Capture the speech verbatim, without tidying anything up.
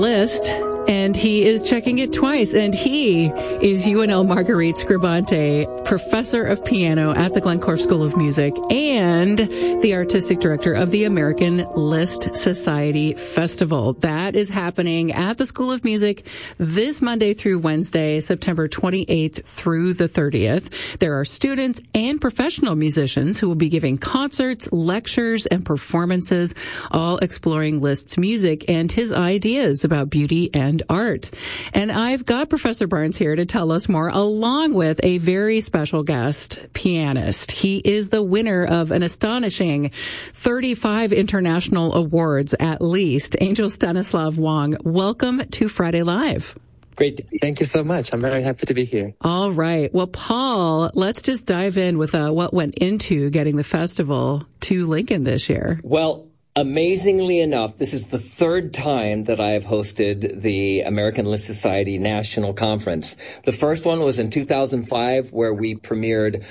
List, and he is checking it twice, and he is U N L Marguerite Scribante, professor of piano at the Glencore School of Music and the artistic director of the American Liszt Society Festival. That is happening at the School of Music this Monday through Wednesday, September twenty-eighth through the thirtieth. There are students and professional musicians who will be giving concerts, lectures, and performances, all exploring Liszt's music and his ideas about beauty and art. And I've got Professor Barnes here to tell us more, along with a very special guest pianist. He is the winner of an astonishing thirty-five international awards, at least. Angel Stanislav Wang, welcome to Friday Live. Great. Thank you so much. I'm very happy to be here. All right. Well, Paul, let's just dive in with uh, what went into getting the festival to Lincoln this year. Well, amazingly enough, this is the third time that I have hosted the American Liszt Society National Conference. The first one was in two thousand five, where we premiered